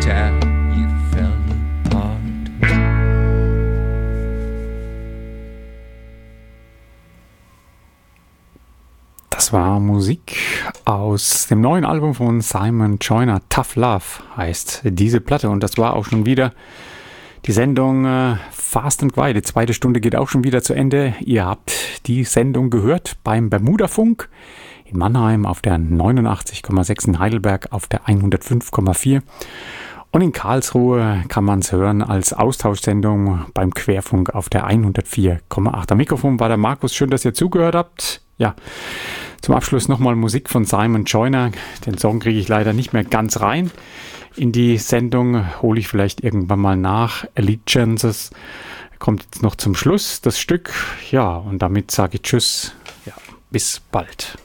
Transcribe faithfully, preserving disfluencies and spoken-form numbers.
time you fell apart. Das war Musik aus dem neuen Album von Simon Joyner. Tough Love heißt diese Platte. Und das war auch schon wieder die Sendung äh, Fast and Quiet. Die zweite Stunde geht auch schon wieder zu Ende. Ihr habt die Sendung gehört beim Bermuda-Funk in Mannheim auf der neunundachtzig Komma sechs, in Heidelberg auf der hundertfünf Komma vier. Und in Karlsruhe kann man es hören als Austauschsendung beim Querfunk auf der hundertvier Komma acht. Am Mikrofon war der Markus. Schön, dass ihr zugehört habt. Ja, zum Abschluss nochmal Musik von Simon Joyner. Den Song kriege ich leider nicht mehr ganz rein in die Sendung. Hole ich vielleicht irgendwann mal nach. Allegiances kommt jetzt noch zum Schluss, das Stück. Ja, und damit sage ich Tschüss. Ja, bis bald.